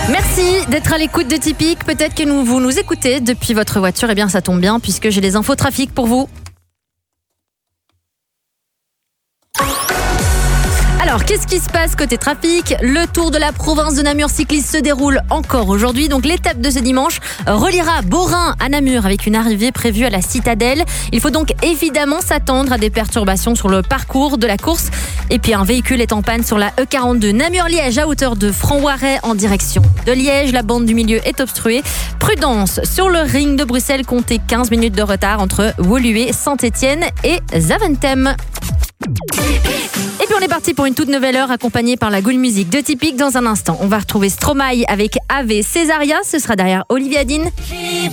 Merci d'être à l'écoute de Tipeee. Peut-être que vous nous écoutez depuis votre voiture. Eh bien, ça tombe bien puisque j'ai les infos trafic pour vous. Alors, qu'est-ce qui se passe côté trafic ? Le Tour de la province de Namur cycliste se déroule encore aujourd'hui. Donc, l'étape de ce dimanche reliera Beaurain à Namur avec une arrivée prévue à la Citadelle. Il faut donc évidemment s'attendre à des perturbations sur le parcours de la course. Et puis, un véhicule est en panne sur la E42 Namur-Liège à hauteur de Franc-Ouarez en direction de Liège. La bande du milieu est obstruée. Prudence sur le ring de Bruxelles. Comptez 15 minutes de retard entre Woluwe, Saint-Étienne et Zaventem. Et puis on est parti pour une toute nouvelle heure accompagnée par la Good Music de Tipeee. Dans un instant, on va retrouver Stromae avec Ave Césaria. Ce sera derrière Olivia Dean.